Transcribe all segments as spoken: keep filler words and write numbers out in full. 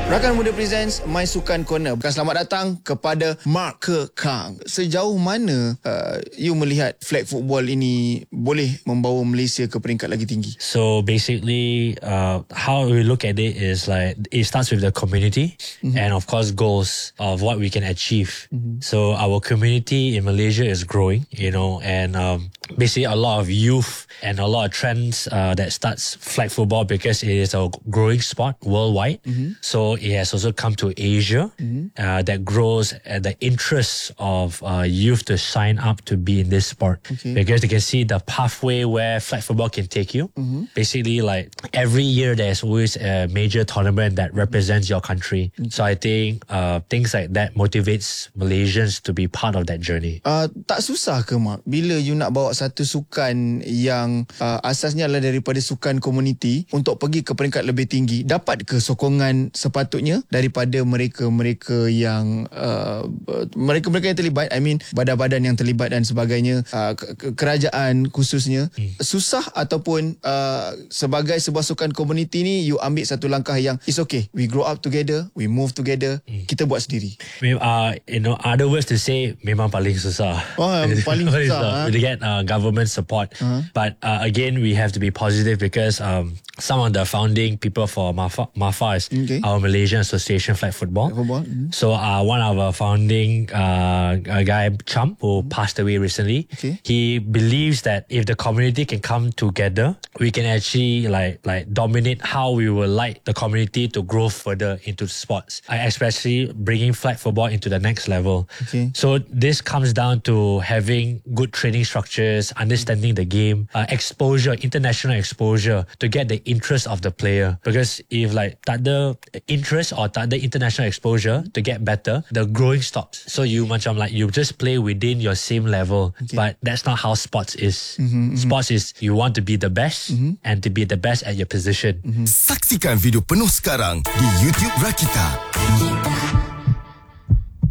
Rakan Muda Presents My Sukan Corner. Bukan selamat datang kepada Mark Kekang. Sejauh mana uh, you melihat flag football ini boleh membawa Malaysia ke peringkat lagi tinggi? So basically, uh, how we look at it is like it starts with the community mm-hmm. and of course goals of what we can achieve. Mm-hmm. So our community in Malaysia is growing, you know, and um, basically a lot of youth and a lot of trends uh, that starts flag football because it is a growing sport worldwide. Mm-hmm. So it has also come to Asia mm-hmm. uh, that grows at the interest of uh, youth to sign up to be in this sport okay. because they can see the pathway where flag football can take you. Mm-hmm. Basically, like every year there's always a major tournament that represents your country. Okay. So I think uh, things like that motivates Malaysians to be part of that journey. Uh, tak susah ke Mark bila you nak bawa satu sukan yang uh, asasnya adalah daripada sukan komuniti untuk pergi ke peringkat lebih tinggi? Dapat ke sokongan sepatutnya daripada mereka-mereka yang uh, mereka-mereka yang terlibat, I mean badan-badan yang terlibat dan sebagainya, uh, kerajaan khususnya? Hmm. Susah ataupun uh, sebagai sebuah sukan komuniti ni you ambil satu langkah yang it's okay, we grow up together, we move together, hmm. kita buat sendiri? Uh, you know, other words to say, memang paling susah. Oh, paling susah. To get uh, government support. Uh-huh. But uh, again, we have to be positive because um, some of the founding people for MAFA, MAFA is okay. our Malaysian Association Flag Football. Football. Mm-hmm. So uh, one of our founding uh, a guy, Cham, who mm-hmm. passed away recently, okay. he believes that if the community can come together, we can actually like like dominate how we would like the community to grow further into sports, uh, especially bringing flag football into the next level. Okay. So this comes down to having good training structures, understanding the game, uh, exposure, international exposure to get the interest of the player. Because if like tak ada interest or tak ada international exposure to get better, the growing stops. So you macam like you just play within your same level, okay. but that's not how sports is. Mm-hmm, mm-hmm. Sports is you want to be the best mm-hmm. and to be the best at your position. Mm-hmm. Saksikan video penuh sekarang di YouTube Rakita.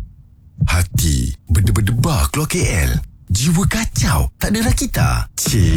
Hati berdebar-debar keluar K L. Jiwa kacau, tak ada Rakita. Cik.